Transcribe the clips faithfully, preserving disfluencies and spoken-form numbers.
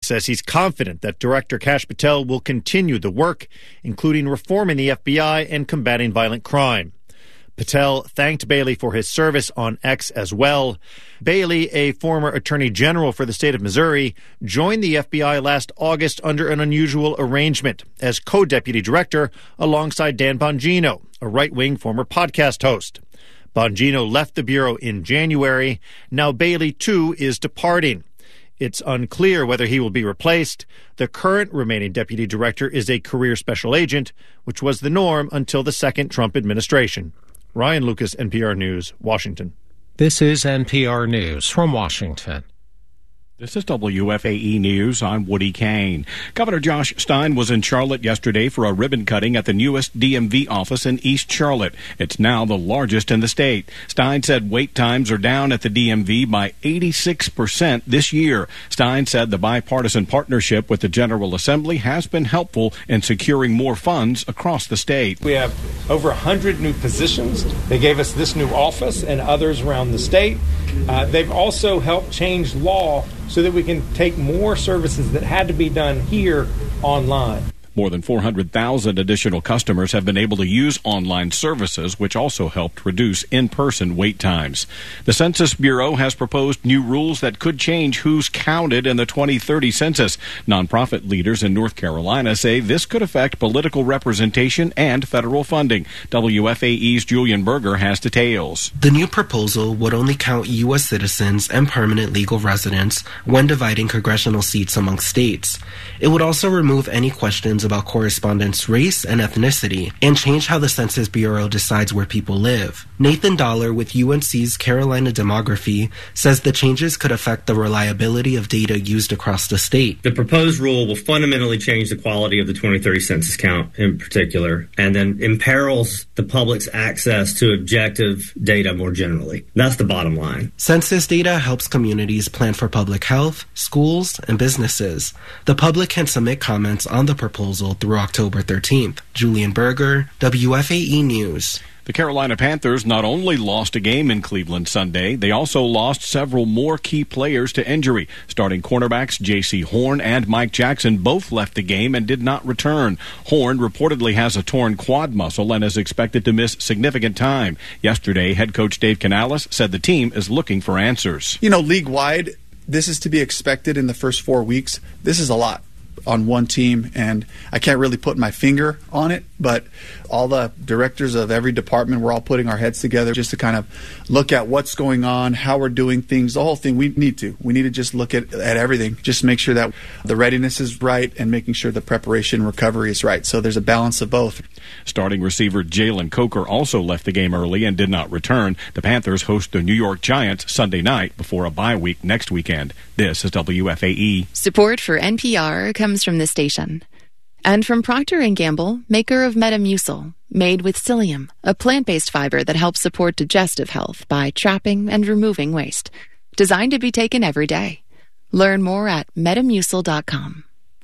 says he's confident that Director Kash Patel will continue the work, including reforming the F B I and combating violent crime. Patel thanked Bailey for his service on X as well. Bailey, a former attorney general for the state of Missouri, joined the F B I last August under an unusual arrangement as co-deputy director alongside Dan Bongino, a right-wing former podcast host. Bongino left the Bureau in January. Now Bailey, too, is departing. It's unclear whether he will be replaced. The current remaining deputy director is a career special agent, which was the norm until the second Trump administration. Ryan Lucas, N P R News, Washington. This is N P R News from Washington. This is W F A E News. I'm Woody Kane. Governor Josh Stein was in Charlotte yesterday for a ribbon cutting at the newest D M V office in East Charlotte. It's now the largest in the state. Stein said wait times are down at the D M V by eighty-six percent this year. Stein said the bipartisan partnership with the General Assembly has been helpful in securing more funds across the state. We have over one hundred new positions. They gave us this new office and others around the state. Uh, they've also helped change law so that we can take more services that had to be done here online. More than four hundred thousand additional customers have been able to use online services, which also helped reduce in-person wait times. The Census Bureau has proposed new rules that could change who's counted in the twenty thirty census. Nonprofit leaders in North Carolina say this could affect political representation and federal funding. W F A E's Julian Berger has details. The new proposal would only count U S citizens and permanent legal residents when dividing congressional seats among states. It would also remove any questions about correspondents' race and ethnicity, and change how the Census Bureau decides where people live. Nathan Dollar with U N C's Carolina Demography says the changes could affect the reliability of data used across the state. The proposed rule will fundamentally change the quality of the twenty thirty census count in particular, and then imperils the public's access to objective data more generally. That's the bottom line. Census data helps communities plan for public health, schools, and businesses. The public can submit comments on the proposal through October thirteenth. Julian Berger, W F A E News. The Carolina Panthers not only lost a game in Cleveland Sunday, they also lost several more key players to injury. Starting cornerbacks J C Horn and Mike Jackson both left the game and did not return. Horn reportedly has a torn quad muscle and is expected to miss significant time. Yesterday, head coach Dave Canales said the team is looking for answers. You know, league-wide, this is to be expected in the first four weeks. This is a lot on one team, and I can't really put my finger on it, but all the directors of every department, we're all putting our heads together just to kind of look at what's going on, how we're doing things, the whole thing. We need to. We need to just look at, at everything, just make sure that the readiness is right and making sure the preparation and recovery is right. So there's a balance of both. Starting receiver Jalen Coker also left the game early and did not return. The Panthers host the New York Giants Sunday night before a bye week next weekend. This is W F A E. Support for N P R comes from the station. And from Procter and Gamble, maker of Metamucil, made with psyllium, a plant-based fiber that helps support digestive health by trapping and removing waste. Designed to be taken every day. Learn more at metamucil dot com.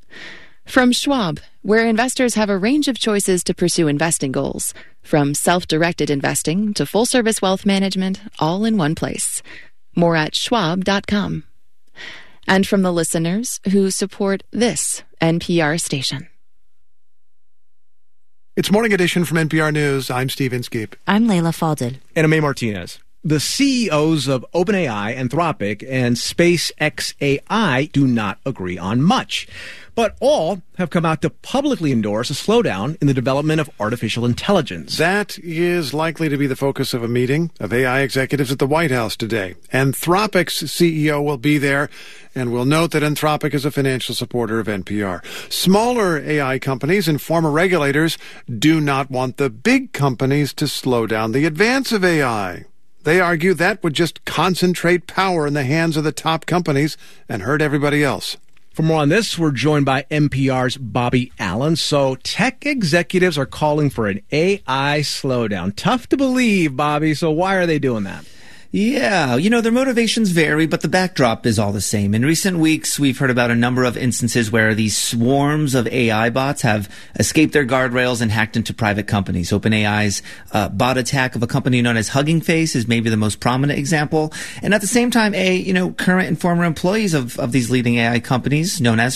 From Schwab, where investors have a range of choices to pursue investing goals, from self-directed investing to full-service wealth management, all in one place. More at schwab dot com. And from the listeners who support this N P R station. It's Morning Edition from N P R News. I'm Steve Inskeep. I'm Layla Fadel. And I'm May Martinez. The C E Os of OpenAI, Anthropic, and SpaceX A I do not agree on much. But all have come out to publicly endorse a slowdown in the development of artificial intelligence. That is likely to be the focus of a meeting of A I executives at the White House today. Anthropic's C E O will be there, and we'll note that Anthropic is a financial supporter of N P R. Smaller A I companies and former regulators do not want the big companies to slow down the advance of A I. They argue that would just concentrate power in the hands of the top companies and hurt everybody else. For more on this, we're joined by N P R's Bobby Allen. So tech executives are calling for an A I slowdown. Tough to believe, Bobby. So why are they doing that? Yeah, you know, their motivations vary, but the backdrop is all the same. In recent weeks, we've heard about a number of instances where these swarms of A I bots have escaped their guardrails and hacked into private companies. OpenAI's uh, bot attack of a company known as Hugging Face is maybe the most prominent example. And at the same time, a you know, current and former employees of, of these leading A I companies, known as